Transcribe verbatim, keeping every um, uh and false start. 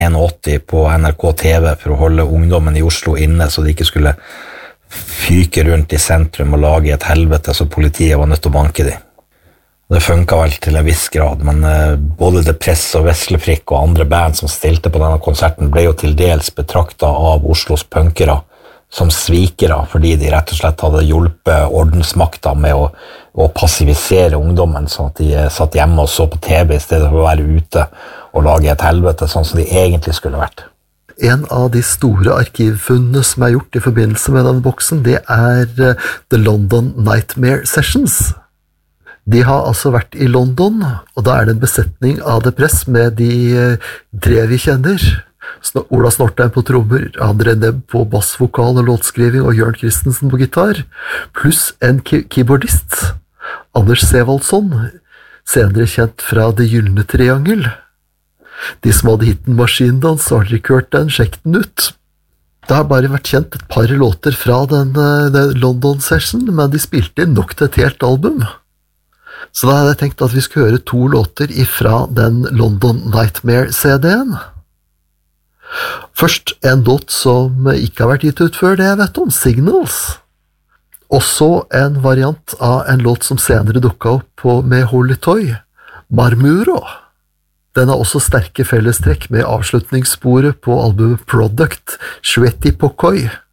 åtti på N R K T V for å holde ungdommen i Oslo inne, så de ikke skulle fyke rundt i sentrum og lage et helvete, så politiet var nødt til å banke de. Det funket vel til en viss grad, men uh, både The Press og Veslefrikk og andre band som stilte på denne konserten ble jo til dels betraktet av Oslos punkere som svikere, fordi de rett og slett hadde hjulpet ordensmakta med å, å passivisere ungdommen, sånn at de uh, satt hjemme og så på T V i stedet for å være ute og lage et helvete, sånn som de egentlig skulle vært. En av de store arkivfunnene som er gjort i forbindelse med denne boksen, det er uh, The London Nightmare Sessions. De har altså vært i London, og da er det en besetning av The Press med de tre vi kjenner. Ola Snortheim på trommer, André Nebb på bassvokal og låtskriving og Jørn Christensen på gitar, pluss en keyboardist, Anders Sevaldsson, senere kjent fra Det Gyllene Triangel. De som hadde hitten Maskindans, har dere ikke hørt den, sjekk den ut. Det har bare vært kjent et par låter fra den, den London-session, men de spilte nok til et helt album. Så da hadde jeg tenkt at vi skulle høre to låter ifra den London Nightmare-C D-en. Først en låt som ikke har vært gitt ut før, det jeg vet om, Signals. Og så en variant av en låt som senere dukket opp på, med Holy Toy, Marmuro. Den har også sterke fellestrekk med avslutningssporet på albumet Product, Shweti Pokoi.